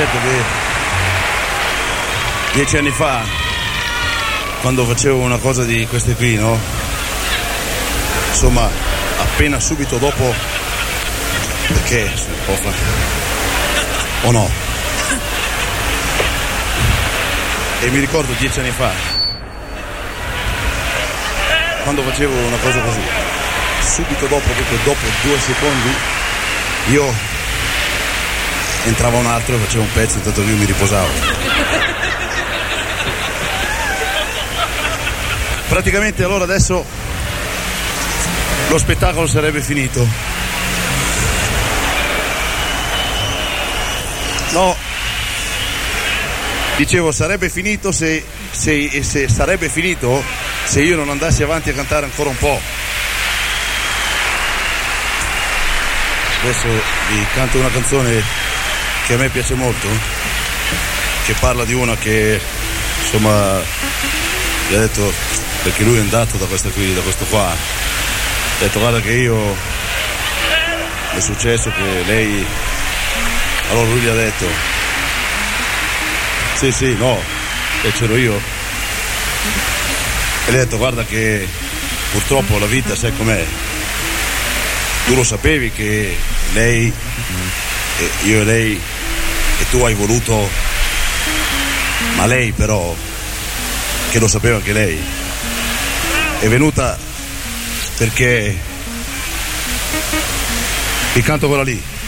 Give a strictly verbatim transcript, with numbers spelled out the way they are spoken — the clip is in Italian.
certo che dieci anni fa, quando facevo una cosa di queste qui, no? Insomma, appena subito dopo, perché se può fare o no? E mi ricordo dieci anni fa, quando facevo una cosa così, subito dopo, proprio dopo due secondi, io entrava un altro e facevo un pezzo, intanto io mi riposavo. Praticamente allora adesso lo spettacolo sarebbe finito. No, dicevo sarebbe finito se, se, se sarebbe finito se io non andassi avanti a cantare ancora un po'. Adesso vi canto una canzone che a me piace molto, che parla di una che insomma gli ha detto, perché lui è andato da questa qui, da questo qua, ha detto guarda che io è successo che lei, allora lui gli ha detto sì sì no, e c'ero io, e gli ha detto guarda che purtroppo la vita sai com'è, tu lo sapevi che lei, io e lei, e tu hai voluto, ma lei però, che lo sapeva anche lei, è venuta perché, vi canto quella lì.